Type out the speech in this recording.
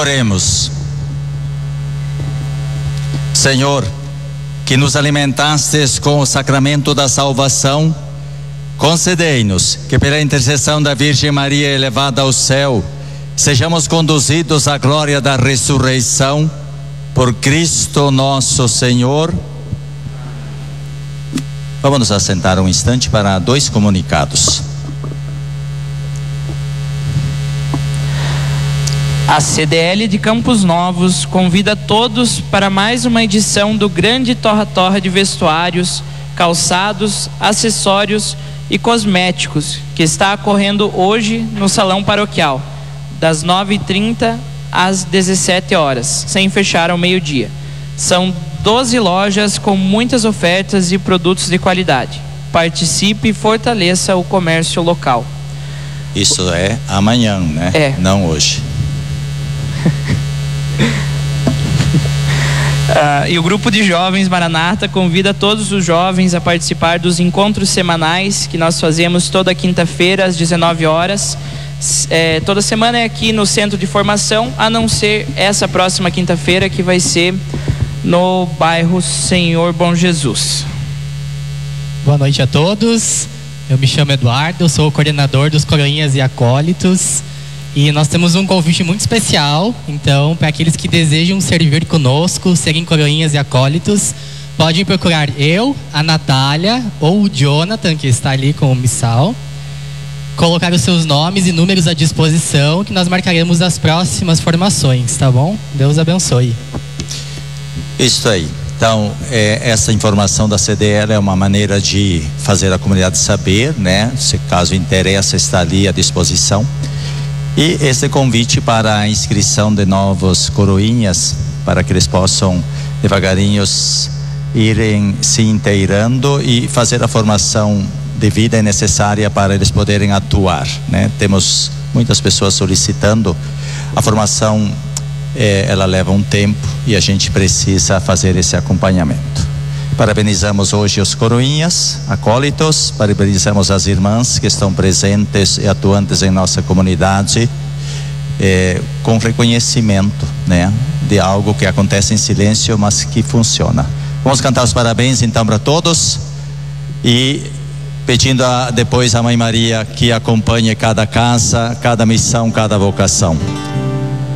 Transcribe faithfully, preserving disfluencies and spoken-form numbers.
Oremos. Senhor, que nos alimentastes com o sacramento da salvação, concedei-nos que pela intercessão da Virgem Maria elevada ao céu, sejamos conduzidos à glória da ressurreição, por Cristo nosso Senhor. Vamos nos assentar um instante para dois comunicados. A C D L de Campos Novos convida todos para mais uma edição do grande torra-torra de vestuários, calçados, acessórios e cosméticos, que está ocorrendo hoje no Salão Paroquial, das nove e trinta às dezessete horas, sem fechar ao meio-dia. São doze lojas com muitas ofertas e produtos de qualidade. Participe e fortaleça o comércio local. Isso é amanhã, né? É. Não hoje. Uh, e o grupo de jovens Maranata convida todos os jovens a participar dos encontros semanais que nós fazemos toda quinta-feira às dezenove horas. É, toda semana é aqui no Centro de Formação, a não ser essa próxima quinta-feira, que vai ser no bairro Senhor Bom Jesus. Boa noite a todos. Eu me chamo Eduardo, sou o coordenador dos Coroinhas e Acólitos. E nós temos um convite muito especial. Então, para aqueles que desejam servir conosco, serem coroinhas e acólitos, podem procurar eu, a Natália ou o Jonathan, que está ali com o missal. Colocar os seus nomes e números à disposição, que nós marcaremos as próximas formações, tá bom? Deus abençoe. Isso aí. Então, é, essa informação da C D L é uma maneira de fazer a comunidade saber, né? Se caso interessa, está ali à disposição. E esse convite para a inscrição de novos coroinhas, para que eles possam devagarinho irem se inteirando e fazer a formação devida e necessária para eles poderem atuar, né? Temos muitas pessoas solicitando. A formação, eh, ela leva um tempo e a gente precisa fazer esse acompanhamento. Parabenizamos hoje os coroinhas, acólitos, parabenizamos as irmãs que estão presentes e atuantes em nossa comunidade, eh, com reconhecimento, né, de algo que acontece em silêncio, mas que funciona. Vamos cantar os parabéns então para todos e pedindo a, depois a Mãe Maria que acompanhe cada casa, cada missão, cada vocação.